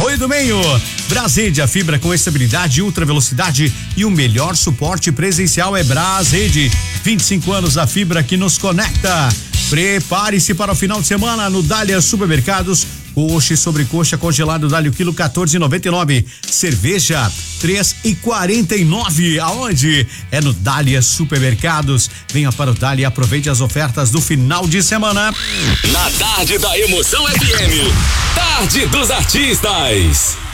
Arroio do Meio. Brasrede, a fibra com estabilidade e ultra velocidade e o melhor suporte presencial é Brasrede. 25 anos da fibra que nos conecta. Prepare-se para o final de semana no Dália Supermercados. Coxa e sobrecoxa congelado Dália o quilo 14,99. Cerveja 3,49. Aonde? É no Dália Supermercados. Venha para o Dália e aproveite as ofertas do final de semana. Na tarde da Emoção FM. Tarde dos Artistas.